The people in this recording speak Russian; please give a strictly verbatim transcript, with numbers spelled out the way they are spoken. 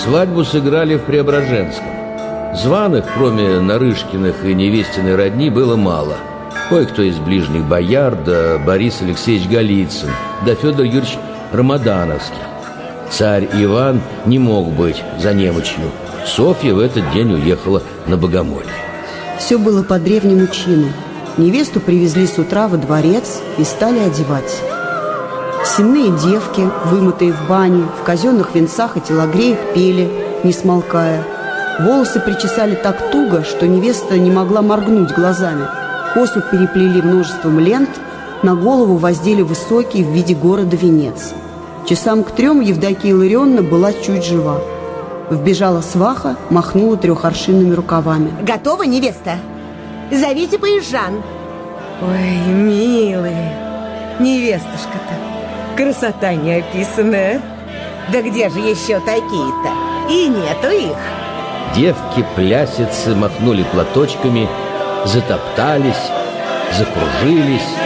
Свадьбу сыграли в Преображенском. Званых, кроме Нарышкиных и невестиной родни, было мало. Кое-кто из ближних бояр, да Борис Алексеевич Голицын, да Федор Юрьевич Рамадановский. Царь Иван не мог быть за немочью. Софья в этот день уехала на богомолье. Все было по древнему чину. Невесту привезли с утра во дворец и стали одевать. Сенные девки, вымытые в бане, в казенных венцах и телогреях пели, не смолкая. Волосы причесали так туго, что невеста не могла моргнуть глазами. Косу переплели множеством лент, на голову воздели высокий в виде города венец. Часам к трем Евдокия Илларионовна была чуть жива. Вбежала сваха, махнула трехоршинными рукавами. Готова, невеста? Зовите поезжан. Ой, милые, невестушка-то, красота неописанная. Да где же еще такие-то? И нету их. Девки-плясицы махнули платочками, затоптались, закружились.